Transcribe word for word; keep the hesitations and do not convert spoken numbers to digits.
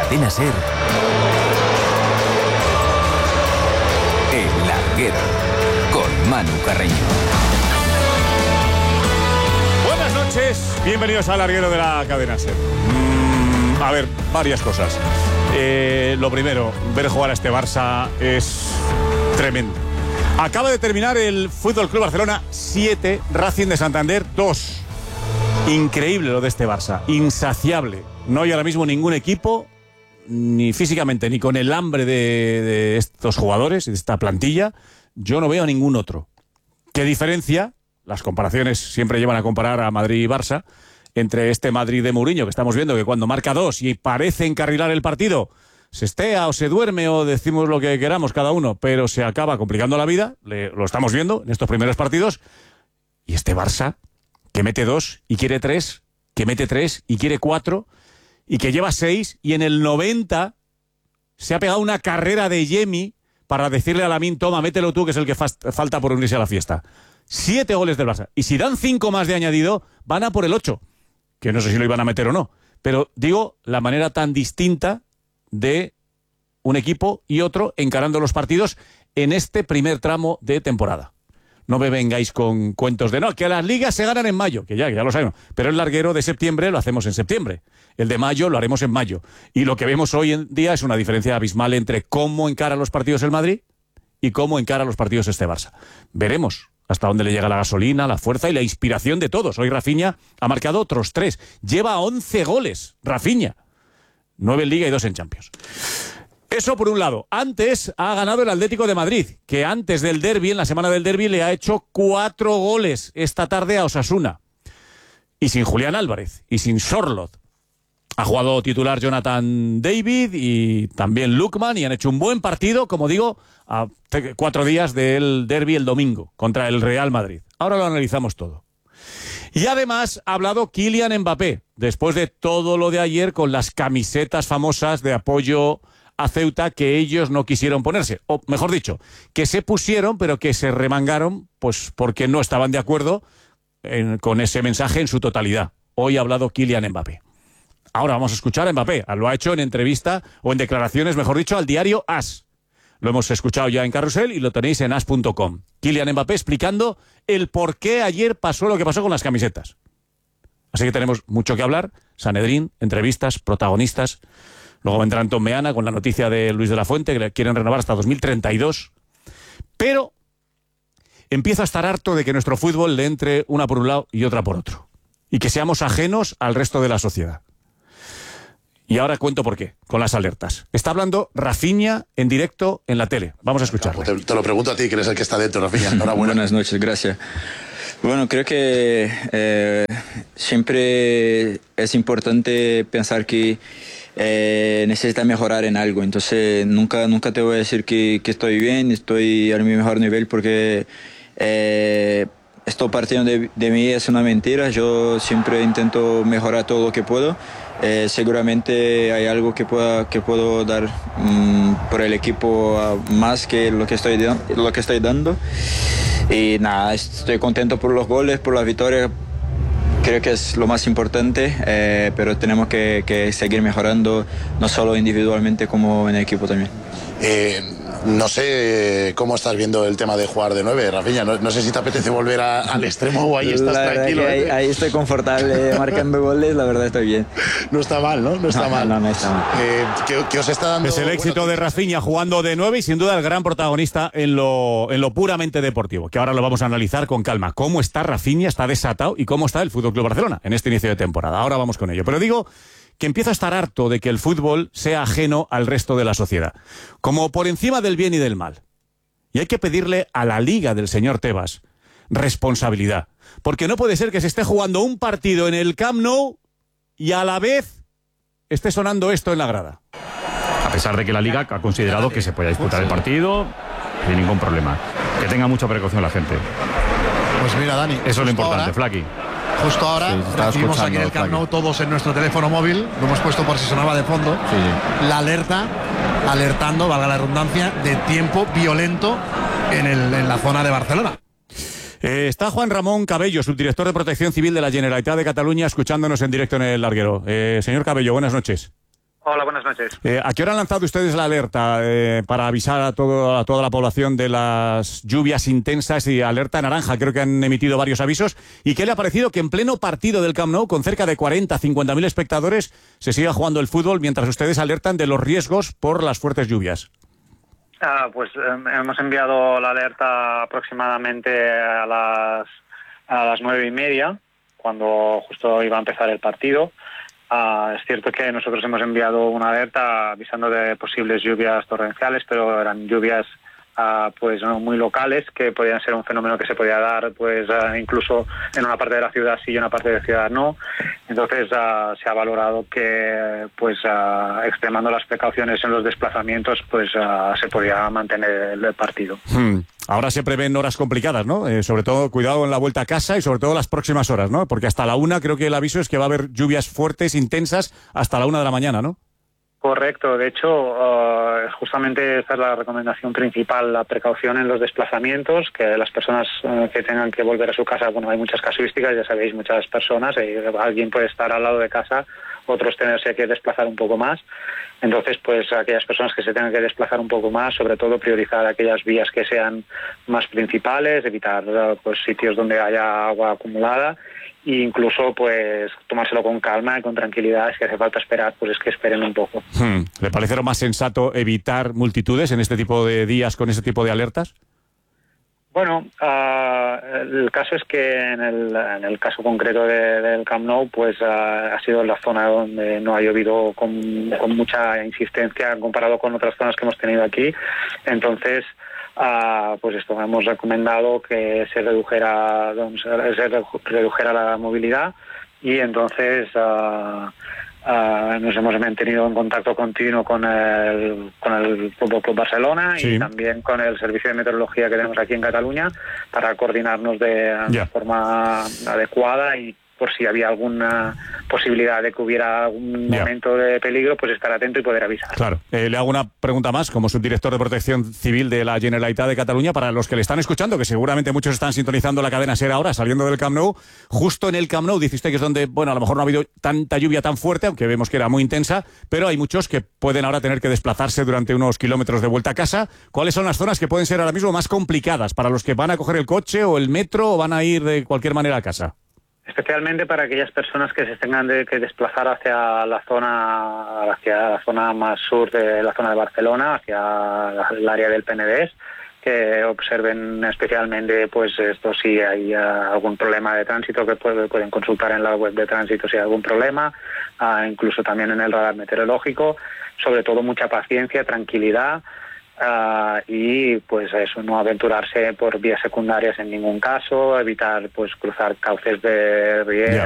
Cadena SER, El Larguero, con Manu Carreño. Buenas noches, bienvenidos al Larguero de la Cadena SER. Mm, a ver, varias cosas. Eh, lo primero, ver jugar a este Barça es tremendo. Acaba de terminar el Fútbol Club Barcelona siete, Racing de Santander dos. Increíble lo de este Barça, insaciable. No hay ahora mismo ningún equipo, ni físicamente, ni con el hambre de, de estos jugadores, de esta plantilla. Yo no veo a ningún otro. ¿Qué diferencia? Las comparaciones siempre llevan a comparar a Madrid y Barça. Entre este Madrid de Mourinho, que estamos viendo que cuando marca dos y parece encarrilar el partido, se estea o se duerme o decimos lo que queramos cada uno, pero se acaba complicando la vida. Le, lo estamos viendo en estos primeros partidos. Y este Barça, que mete dos y quiere tres, que mete tres y quiere cuatro, y que lleva seis, y en el noventa se ha pegado una carrera de Yemi para decirle a Lamine, toma, mételo tú, que es el que fa- falta por unirse a la fiesta. Siete goles del Barça. Y si dan cinco más de añadido, van a por el ocho. Que no sé si lo iban a meter o no. Pero digo, la manera tan distinta de un equipo y otro encarando los partidos en este primer tramo de temporada. No me vengáis con cuentos de no, que las ligas se ganan en mayo, que ya, que ya lo sabemos. Pero el larguero de septiembre lo hacemos en septiembre. El de mayo lo haremos en mayo. Y lo que vemos hoy en día es una diferencia abismal entre cómo encara los partidos el Madrid y cómo encara los partidos este Barça. Veremos hasta dónde le llega la gasolina, la fuerza y la inspiración de todos. Hoy Rafinha ha marcado otros tres. Lleva once goles, Rafinha. Nueve en Liga y dos en Champions. Eso por un lado. Antes ha ganado el Atlético de Madrid, que antes del derbi, en la semana del derbi, le ha hecho cuatro goles esta tarde a Osasuna. Y sin Julián Álvarez, y sin Sorloth. Ha jugado titular Jonathan David y también Lookman, y han hecho un buen partido, como digo, a cuatro días del derbi el domingo contra el Real Madrid. Ahora lo analizamos todo. Y además ha hablado Kylian Mbappé, después de todo lo de ayer con las camisetas famosas de apoyo a Ceuta que ellos no quisieron ponerse. O mejor dicho, que se pusieron, pero que se remangaron pues porque no estaban de acuerdo en, con ese mensaje en su totalidad. Hoy ha hablado Kylian Mbappé. Ahora vamos a escuchar a Mbappé. Lo ha hecho en entrevista o en declaraciones, mejor dicho, al diario AS. Lo hemos escuchado ya en Carrusel y lo tenéis en as punto com. Kylian Mbappé explicando el por qué ayer pasó lo que pasó con las camisetas. Así que tenemos mucho que hablar. Sanedrín, entrevistas, protagonistas. Luego vendrá Antón Meana con la noticia de Luis de la Fuente, que le quieren renovar hasta dos mil treinta y dos. Pero empiezo a estar harto de que nuestro fútbol le entre una por un lado y otra por otro. Y que seamos ajenos al resto de la sociedad. Y ahora cuento por qué, con las alertas. Está hablando Rafinha en directo en la tele. Vamos a escucharlo. Te, te lo pregunto a ti, que eres el que está dentro, Rafinha. Enhorabuena. Buenas noches, gracias. Bueno, creo que eh, siempre es importante pensar que eh, necesita mejorar en algo. Entonces, nunca, nunca te voy a decir que, que estoy bien, estoy a mi mejor nivel, porque eh, esto partiendo de, de mí es una mentira. Yo siempre intento mejorar todo lo que puedo. Eh, seguramente hay algo que pueda que puedo dar um, por el equipo uh, más que lo que estoy lo que estoy dando, y nada, estoy contento por los goles, por la victoria. Creo que es lo más importante, eh, pero tenemos que, que seguir mejorando, no solo individualmente como en equipo también. Eh, no sé cómo estás viendo el tema de jugar de nueve, Rafinha. No, no sé si te apetece volver a, al extremo o ahí estás la tranquilo. Que ahí, ¿eh? ahí estoy confortable marcando goles, la verdad estoy bien. No está mal, ¿no? No está no, mal. No, no está mal. Eh, ¿qué, qué os está dando? Es el éxito bueno, de Rafinha jugando de nueve y sin duda el gran protagonista en lo, en lo puramente deportivo, que ahora lo vamos a analizar con calma. ¿Cómo está Rafinha? ¿Está desatado? ¿Y cómo está el F C Barcelona en este inicio de temporada? Ahora vamos con ello. Pero digo que empiezo a estar harto de que el fútbol sea ajeno al resto de la sociedad, como por encima del bien y del mal. Y hay que pedirle a la Liga del señor Tebas responsabilidad, porque no puede ser que se esté jugando un partido en el Camp Nou y a la vez esté sonando esto en la grada. A pesar de que la Liga ha considerado que se pueda disputar el partido sin ningún problema. Que tenga mucha precaución la gente. Pues mira, Dani, eso es lo importante, Flaky. Justo ahora sí, recibimos aquí en el Camp Nou todos en nuestro teléfono móvil, lo hemos puesto por si sonaba de fondo, sí. La alerta, alertando, valga la redundancia, de tiempo violento en, el, en la zona de Barcelona. Eh, está Juan Ramón Cabello, subdirector de Protección Civil de la Generalitat de Cataluña, escuchándonos en directo en el larguero. Eh, señor Cabello, buenas noches. Hola, buenas noches. Eh, ¿A qué hora han lanzado ustedes la alerta eh, para avisar a, todo, a toda la población de las lluvias intensas y alerta naranja? Creo que han emitido varios avisos. ¿Y qué le ha parecido que en pleno partido del Camp Nou, con cerca de cuarenta, cincuenta mil espectadores, se siga jugando el fútbol mientras ustedes alertan de los riesgos por las fuertes lluvias? Ah, pues eh, hemos enviado la alerta aproximadamente a las, a las nueve y media, cuando justo iba a empezar el partido. Uh, es cierto que nosotros hemos enviado una alerta avisando de posibles lluvias torrenciales, pero eran lluvias uh, pues no muy locales, que podían ser un fenómeno que se podía dar pues uh, incluso en una parte de la ciudad sí y en una parte de la ciudad no. Entonces uh, se ha valorado que pues uh, extremando las precauciones en los desplazamientos pues uh, se podía mantener el partido. Hmm. Ahora se prevén horas complicadas, ¿no? Eh, sobre todo, cuidado en la vuelta a casa y sobre todo las próximas horas, ¿no? Porque hasta la una creo que el aviso es que va a haber lluvias fuertes, intensas, hasta la una de la mañana, ¿no? Correcto. De hecho, uh, justamente esta es la recomendación principal, la precaución en los desplazamientos, que las personas uh, que tengan que volver a su casa, bueno, hay muchas casuísticas, ya sabéis, muchas personas, eh, alguien puede estar al lado de casa, otros tenerse que desplazar un poco más. Entonces, pues aquellas personas que se tengan que desplazar un poco más, sobre todo priorizar aquellas vías que sean más principales, evitar pues sitios donde haya agua acumulada e incluso pues tomárselo con calma y con tranquilidad. Si hace falta esperar, pues es que esperen un poco. Hmm. ¿Le parece lo más sensato evitar multitudes en este tipo de días con este tipo de alertas? Bueno, uh, el caso es que en el, en el caso concreto de, del Camp Nou, pues uh, ha sido la zona donde no ha llovido con, con mucha insistencia comparado con otras zonas que hemos tenido aquí. Entonces, uh, pues esto, hemos recomendado que se redujera, se redujera la movilidad y entonces Uh, Uh, nos hemos mantenido en contacto continuo con el con el Fútbol Club Barcelona sí. y también con el servicio de meteorología que tenemos aquí en Cataluña para coordinarnos de, yeah. de forma adecuada y por si había alguna posibilidad de que hubiera algún yeah. momento de peligro, pues estar atento y poder avisar. Claro. Eh, le hago una pregunta más, como subdirector de Protección Civil de la Generalitat de Cataluña, para los que le están escuchando, que seguramente muchos están sintonizando la cadena SER ahora, saliendo del Camp Nou. Justo en el Camp Nou, dice usted que es donde, bueno, a lo mejor no ha habido tanta lluvia tan fuerte, aunque vemos que era muy intensa, pero hay muchos que pueden ahora tener que desplazarse durante unos kilómetros de vuelta a casa. ¿Cuáles son las zonas que pueden ser ahora mismo más complicadas para los que van a coger el coche o el metro o van a ir de cualquier manera a casa? Especialmente para aquellas personas que se tengan de que desplazar hacia la zona hacia la zona más sur de la zona de Barcelona, hacia el área del Penedès, que observen especialmente pues esto si hay uh, algún problema de tránsito, que puede, pueden consultar en la web de tránsito si hay algún problema, uh, incluso también en el radar meteorológico. Sobre todo mucha paciencia, tranquilidad. Uh, y pues eso, no aventurarse por vías secundarias en ningún caso, evitar pues cruzar cauces de riego. Yeah.